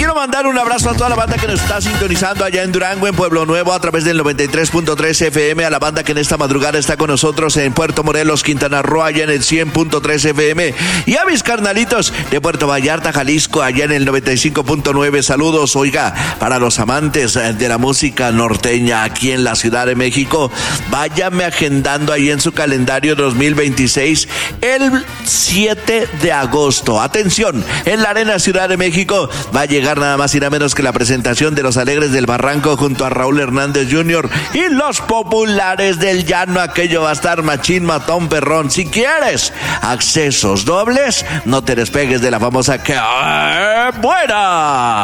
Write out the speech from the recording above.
quiero mandar un abrazo a toda la banda que nos está sintonizando allá en Durango, en Pueblo Nuevo, a través del 93.3 FM, a la banda que en esta madrugada está con nosotros en Puerto Morelos, Quintana Roo, allá en el 100.3 FM, y a mis carnalitos de Puerto Vallarta, Jalisco, allá en el 95.9. Saludos, oiga, para los amantes de la música norteña aquí en la Ciudad de México, váyame agendando ahí en su calendario 2026 el 7 de agosto. Atención, en la Arena Ciudad de México va a llegar nada más y nada menos que la presentación de Los Alegres del Barranco junto a Raúl Hernández Jr. y Los Populares del Llano. Aquello va a estar machín, matón, perrón. Si quieres accesos dobles, no te despegues de la famosa ¡Que buena!